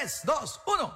3, 2, 1.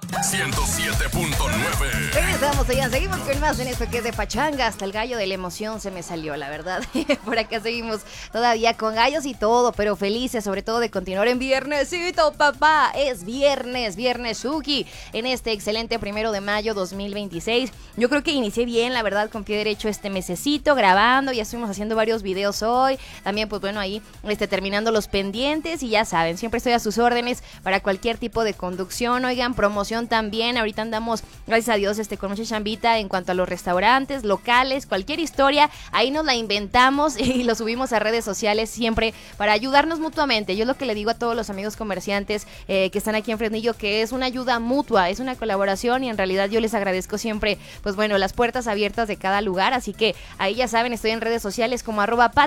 107.9. Regresamos allá, seguimos con más en esto que es de pachanga. Hasta el gallo de la emoción se me salió, la verdad. Por acá seguimos todavía con gallos y todo, pero felices sobre todo de continuar en viernesito, papá. Es viernes Suki, en este excelente 1 de mayo 2026. Yo creo que inicié bien, la verdad, con pie derecho este mesecito, grabando. Ya estuvimos haciendo varios videos hoy. También, pues bueno, ahí terminando los pendientes. Y ya saben, siempre estoy a sus órdenes para cualquier tipo de conducción. Oigan, promoción también. Ahorita andamos, gracias a Dios, con mucha chambita en cuanto a los restaurantes, locales, cualquier historia. Ahí nos la inventamos y lo subimos a redes sociales siempre para ayudarnos mutuamente. Yo lo que le digo a todos los amigos comerciantes que están aquí en Fresnillo, que es una ayuda mutua, es una colaboración, y en realidad yo les agradezco siempre, pues bueno, las puertas abiertas de cada lugar. Así que ahí ya saben, estoy en redes sociales como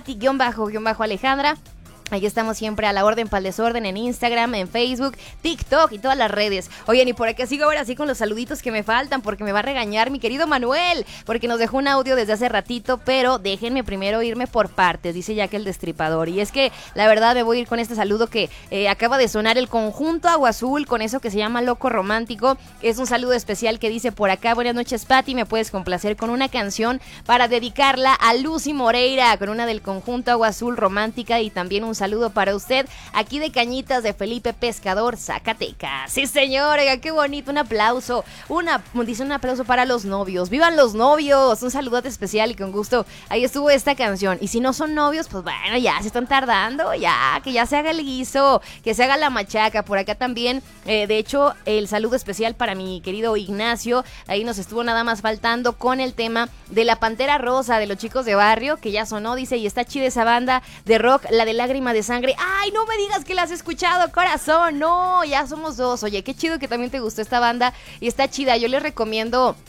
@pati_Alejandra. Ahí estamos siempre a la orden para el desorden, en Instagram, en Facebook, TikTok y todas las redes. Oigan, y por acá sigo ahora sí con los saluditos que me faltan, porque me va a regañar mi querido Manuel, porque nos dejó un audio desde hace ratito, pero déjenme primero irme por partes, dice Jack el Destripador. Y es que la verdad me voy a ir con este saludo que acaba de sonar el conjunto Agua Azul, con eso que se llama Loco Romántico. Es un saludo especial que dice por acá: buenas noches, Pati, me puedes complacer con una canción para dedicarla a Lucy Moreira, con una del conjunto Agua Azul Romántica. Y también un saludo para usted aquí de Cañitas, de Felipe Pescador, Zacatecas. Sí, señor, oiga, qué bonito, un aplauso, dice un aplauso para los novios. ¡Vivan los novios! Un saludote especial y con gusto. Ahí estuvo esta canción. Y si no son novios, pues bueno, ya se están tardando, ya, que ya se haga el guiso, que se haga la machaca. Por acá también, de hecho, el saludo especial para mi querido Ignacio. Ahí nos estuvo nada más faltando con el tema de la Pantera Rosa, de los Chicos de Barrio, que ya sonó, dice, y está chida esa banda de rock, la de Lágrima de Sangre. ¡Ay, no me digas que la has escuchado, corazón! No, ya somos dos. Oye, qué chido que también te gustó esta banda y está chida. Yo les recomiendo